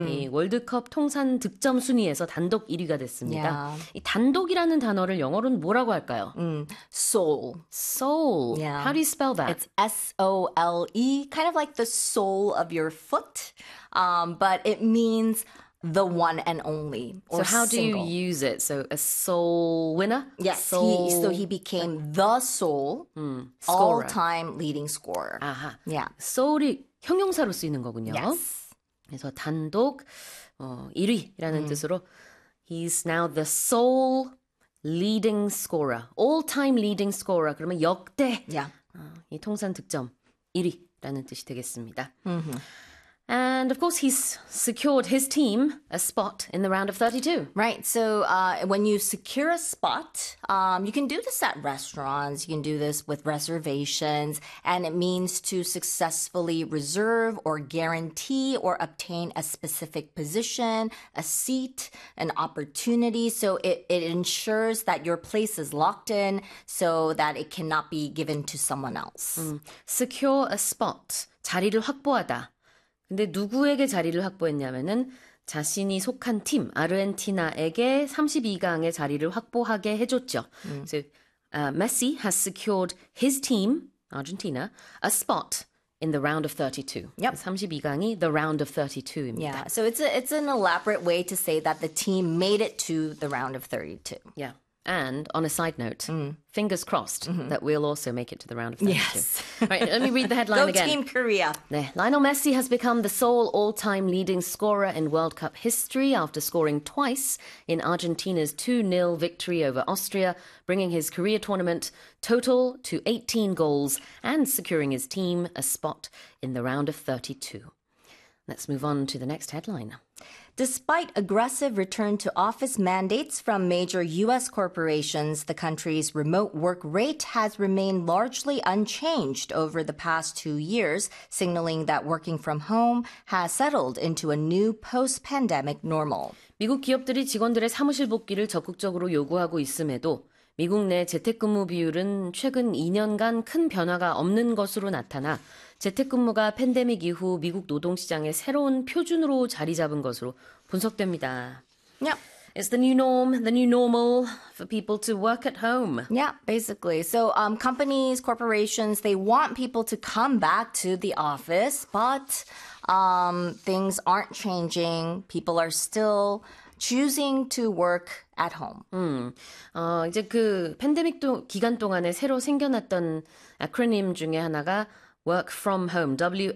이 월드컵 통산 득점 순위에서 단독 1위가 됐습니다. Yeah. 이 단독이라는 단어를 영어로는 뭐라고 할까요? Soul. Soul. Yeah. How do you spell that? It's S-O-L-E, kind of like the sole of your foot, but it means the one and only. So Or how do you single. use it? So a soul winner? Yes, Soul. so he became the sole scorer. all-time leading scorer. 아하. Yeah. soul이 형용사로 쓰이는 거군요. Yes. 그래서 단독 1위라는 뜻으로 he's now the sole leading scorer. all-time leading scorer. 그러면 역대 Yeah. 이 통산 득점 1위라는 뜻이 되겠습니다. And of course, he's secured his team a spot in the round of 32. Right. So when you secure a spot, you can do this at restaurants. You can do this with reservations. And it means to successfully reserve or guarantee or obtain a specific position, a seat, an opportunity. So it ensures that your place is locked in so that it cannot be given to someone else. Secure a spot. 자리를 확보하다. 근데 누구에게 자리를 확보했냐면은 자신이 속한 팀 아르헨티나에게 32강의 자리를 확보하게 해줬죠. So Messi has secured his team, Argentina, a spot in the round of 32. Yep. 32강이 the round of 32입니다. Yeah. So it's an elaborate way to say that the team made it to the round of 32. Yeah. And on a side note, fingers crossed that we'll also make it to the round of 32. Yes. Right, let me read the headline Go again. Team Korea. 네, Lionel Messi has become the sole all-time leading scorer in World Cup history after scoring twice in Argentina's 2-0 victory over Austria, bringing his career tournament total to 18 goals and securing his team a spot in the round of 32. Let's move on to the next headline. Despite aggressive return to office mandates from major U.S. corporations, the country's remote work rate has remained largely unchanged over the past 2 years, signaling that working from home has settled into a new post-pandemic normal. 미국 기업들이 직원들의 사무실 복귀를 적극적으로 요구하고 있음에도 미국 내 재택근무 비율은 최근 2년간 큰 변화가 없는 것으로 나타나 재택근무가 팬데믹 이후 미국 노동시장의 새로운 표준으로 자리 잡은 것으로 분석됩니다. Yep. It's the new norm, the new normal for people to work at home. Yeah, basically. So companies, corporations, they want people to come back to the office, but things aren't changing. People are still choosing to work at home. 이제 그 팬데믹 기간 동안에 새로 생겨났던 애크로님 중에 하나가 Work from Home,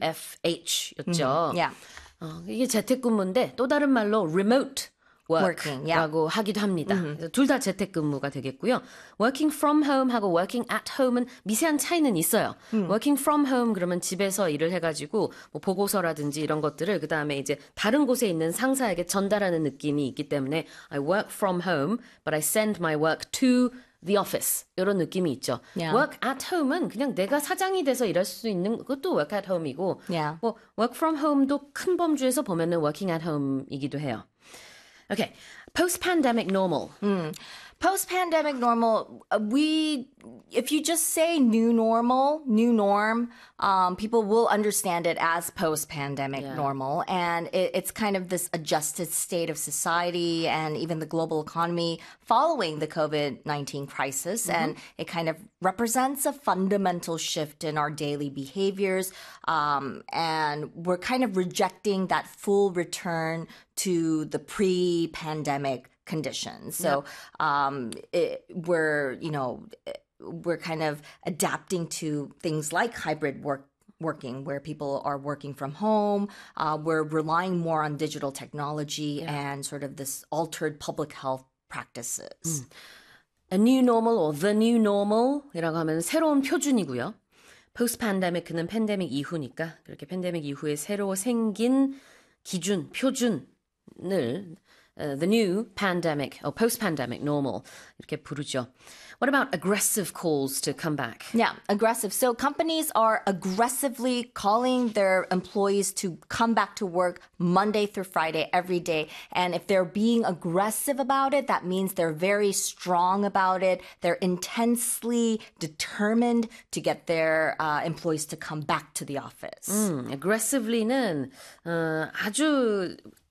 WFH였죠. Yeah. 이게 재택근무인데 또 다른 말로 remote Working, yeah. work라고 하기도 합니다. 둘 다 재택근무가 되겠고요. Working from home하고 working at home은 미세한 차이는 있어요. Working from home 그러면 집에서 일을 해가지고 뭐 보고서라든지 이런 것들을 그 다음에 이제 다른 곳에 있는 상사에게 전달하는 느낌이 있기 때문에 I work from home, but I send my work to the office 이런 느낌이 있죠. Yeah. Work at home은 그냥 내가 사장이 돼서 일할 수 있는 것도 work at home이고 Yeah. 뭐 work from home도 큰 범주에서 보면은 working at home이기도 해요. Okay, post-pandemic normal. Post-pandemic normal, if you just say new normal, new norm, people will understand it as post-pandemic normal. And it's kind of this adjusted state of society and even the global economy following the COVID-19 crisis. And it kind of represents a fundamental shift in our daily behaviors. And we're kind of rejecting that full return to the pre-pandemic conditions. So we're kind of adapting to things like hybrid working where people are working from home. We're relying more on digital technology and sort of this altered public health practices. A new normal or the new normal이라고 하면 새로운 표준이고요. Post pandemic는 팬데믹 이후니까 그렇게 팬데믹 이후에 새로 생긴 기준, 표준을 the new pandemic or post-pandemic normal 이렇게 부르죠. What about aggressive calls to come back? Yeah, aggressive. So companies are aggressively calling their employees to come back to work Monday through Friday, every day. And if they're being aggressive about it, that means they're very strong about it. They're intensely determined to get their employees to come back to the office. Aggressively는 아주